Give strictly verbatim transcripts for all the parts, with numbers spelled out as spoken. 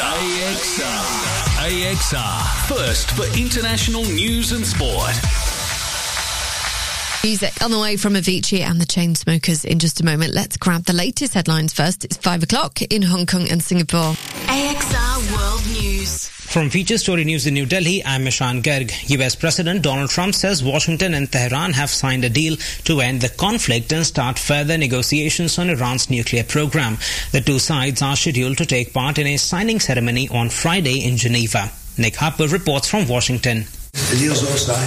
R. A X R. A X R. First for international news and sport. Music on the way from Avicii and the Chainsmokers in just a moment. Let's grab the latest headlines first. It's five o'clock in Hong Kong and Singapore. A X R World News. From Feature Story News in New Delhi, I'm Mishan Garg. U S President Donald Trump says Washington and Tehran have signed a deal to end the conflict and start further negotiations on Iran's nuclear program. The two sides are scheduled to take part in a signing ceremony on Friday in Geneva. Nick Harper reports from Washington. The deal's all signed,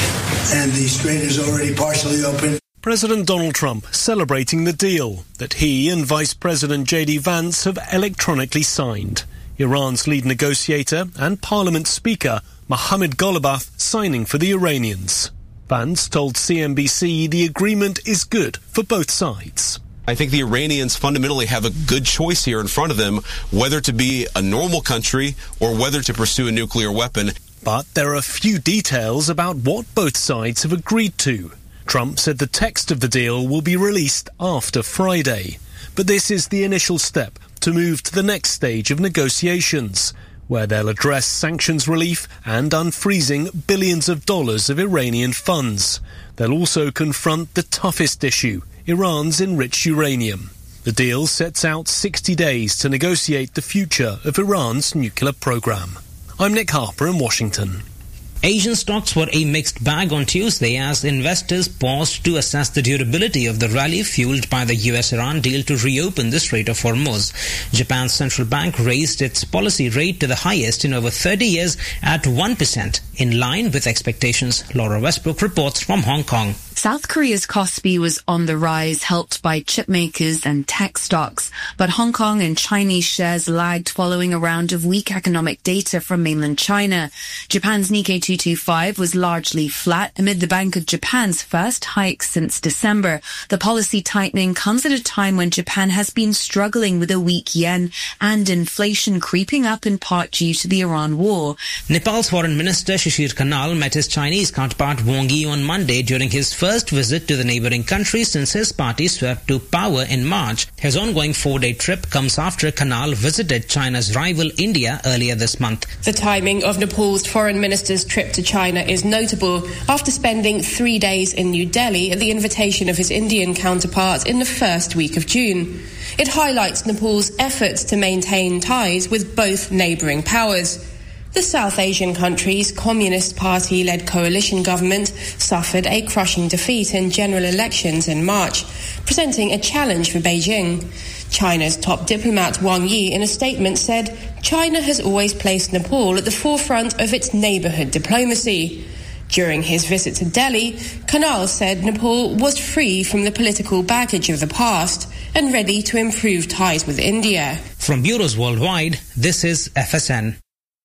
and the strait is already partially open. President Donald Trump celebrating the deal that he and Vice President J D Vance have electronically signed. Iran's lead negotiator and Parliament Speaker Mohammad Ghalibaf signing for the Iranians. Vance told C N B C the agreement is good for both sides. I think the Iranians fundamentally have a good choice here in front of them, whether to be a normal country or whether to pursue a nuclear weapon. But there are a few details about what both sides have agreed to. Trump said the text of the deal will be released after Friday. But this is the initial step to move to the next stage of negotiations, where they'll address sanctions relief and unfreezing billions of dollars of Iranian funds. They'll also confront the toughest issue, Iran's enriched uranium. The deal sets out sixty days to negotiate the future of Iran's nuclear program. I'm Nick Harper in Washington. Asian stocks were a mixed bag on Tuesday as investors paused to assess the durability of the rally fueled by the U S Iran deal to reopen the Strait of Hormuz. Japan's central bank raised its policy rate to the highest in over thirty years at one percent, in line with expectations. Laura Westbrook reports from Hong Kong. South Korea's Kospi was on the rise, helped by chip makers and tech stocks. But Hong Kong and Chinese shares lagged following a round of weak economic data from mainland China. Japan's Nikkei two twenty-five was largely flat amid the Bank of Japan's first hike since December. The policy tightening comes at a time when Japan has been struggling with a weak yen and inflation creeping up in part due to the Iran war. Nepal's Foreign Minister Shishir Kanal met his Chinese counterpart Wang Yi on Monday during his first visit to the neighbouring country since his party swept to power in March. His ongoing four-day trip comes after Kanal visited China's rival India earlier this month. The timing of Nepal's foreign minister's trip to China is notable after spending three days in New Delhi at the invitation of his Indian counterpart in the first week of June. It highlights Nepal's efforts to maintain ties with both neighbouring powers. The South Asian country's Communist Party-led coalition government suffered a crushing defeat in general elections in March, presenting a challenge for Beijing. China's top diplomat Wang Yi in a statement said China has always placed Nepal at the forefront of its neighbourhood diplomacy. During his visit to Delhi, Kanal said Nepal was free from the political baggage of the past and ready to improve ties with India. From bureaus worldwide, this is F S N.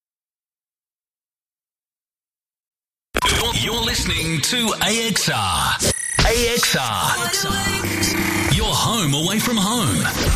You're listening to A X R. A X R. Your home away from home.